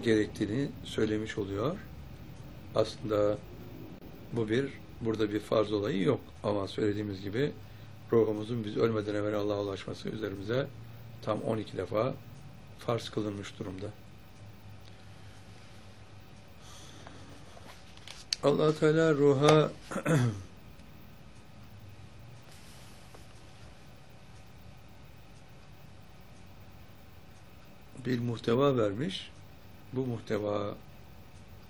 gerektiğini söylemiş oluyor. Aslında burada bir farz olayı yok. Ama söylediğimiz gibi ruhumuzun biz ölmeden evvel Allah'a ulaşması üzerimize tam 12 defa farz kılınmış durumda. Allah Teala ruha bir muhteva vermiş. Bu muhteva